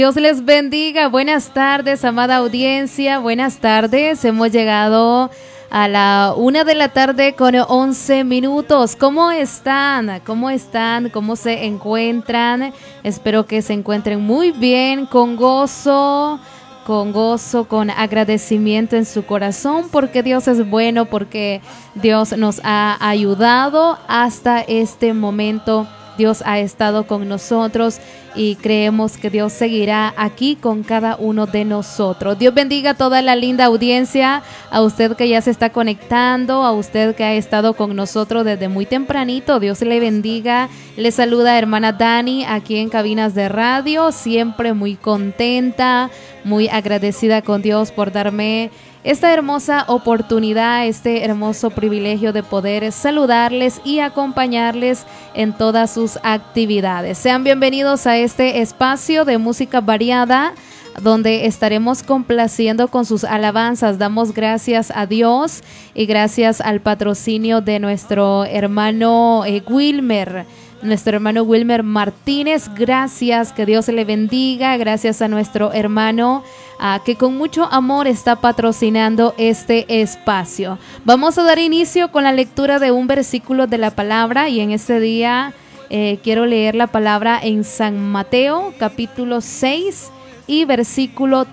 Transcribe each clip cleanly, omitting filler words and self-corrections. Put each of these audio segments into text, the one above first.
Dios les bendiga. Buenas tardes, amada audiencia. Buenas tardes. Hemos llegado a la 1 de la tarde con 11 minutos. ¿Cómo están? ¿Cómo están? ¿Cómo se encuentran? Espero que se encuentren muy bien, con gozo, con agradecimiento en su corazón, porque Dios es bueno, porque Dios nos ha ayudado hasta este momento. Dios ha estado con nosotros y creemos que Dios seguirá aquí con cada uno de nosotros. Dios bendiga a toda la linda audiencia, a usted que ya se está conectando, a usted que ha estado con nosotros desde muy tempranito. Dios le bendiga. Le saluda hermana Dani aquí en Cabinas de Radio, siempre muy contenta, muy agradecida con Dios por darme esta hermosa oportunidad, este hermoso privilegio de poder saludarles y acompañarles en todas sus actividades. Sean bienvenidos a este espacio de música variada, donde estaremos complaciendo con sus alabanzas. Damos gracias a Dios y gracias al patrocinio de nuestro hermano Wilmer Martínez. Gracias, que Dios le bendiga. Gracias a nuestro hermano que con mucho amor está patrocinando este espacio. Vamos a dar inicio con la lectura de un versículo de la palabra, y en este día quiero leer la palabra en San Mateo capítulo 6 y versículo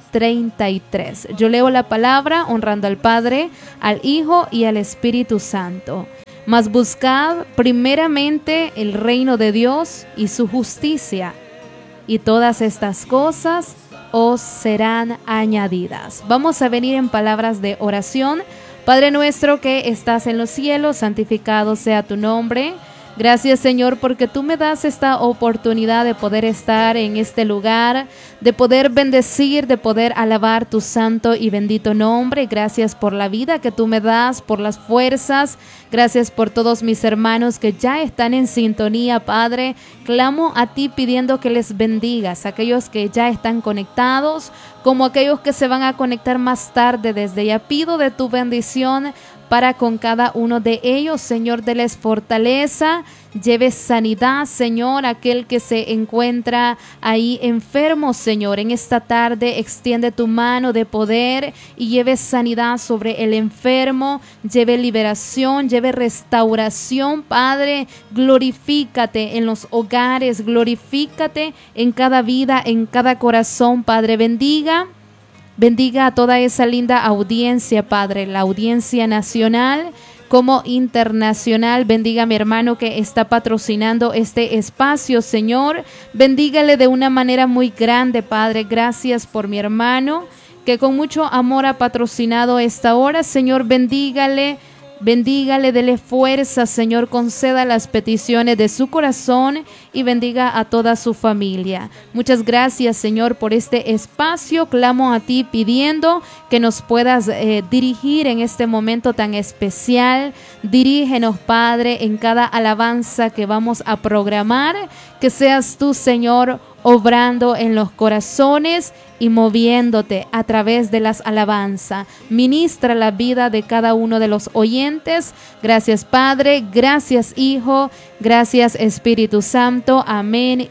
33. Yo leo la palabra honrando al Padre, al Hijo y al Espíritu Santo. Mas buscad primeramente el reino de Dios y su justicia, y todas estas cosas os serán añadidas. Vamos a venir en palabras de oración. Padre nuestro que estás en los cielos, santificado sea tu nombre. Gracias, Señor, porque tú me das esta oportunidad de poder estar en este lugar, de poder bendecir, de poder alabar tu santo y bendito nombre. Gracias por la vida que tú me das, por las fuerzas. Gracias por todos mis hermanos que ya están en sintonía, Padre. Clamo a ti pidiendo que les bendigas, aquellos que ya están conectados, como aquellos que se van a conectar más tarde. Desde ya pido de tu bendición para con cada uno de ellos, Señor, déles fortaleza, lleve sanidad, Señor, aquel que se encuentra ahí enfermo, Señor, en esta tarde extiende tu mano de poder y lleve sanidad sobre el enfermo, lleve liberación, lleve restauración, Padre. Glorifícate en los hogares, glorifícate en cada vida, en cada corazón, Padre. Bendiga a toda esa linda audiencia, Padre, la audiencia nacional como internacional. Bendiga a mi hermano que está patrocinando este espacio, Señor. Bendígale de una manera muy grande, Padre. Gracias por mi hermano que con mucho amor ha patrocinado esta hora. Señor, bendígale, dele fuerza, Señor, conceda las peticiones de su corazón y bendiga a toda su familia. Muchas gracias, Señor, por este espacio. Clamo a ti pidiendo que nos puedas dirigir en este momento tan especial. Dirígenos, Padre, en cada alabanza que vamos a programar, que seas tú, Señor, obrando en los corazones y moviéndote a través de las alabanzas. Ministra la vida de cada uno de los oyentes. Gracias, Padre. Gracias, Hijo. Gracias, Espíritu Santo. Amén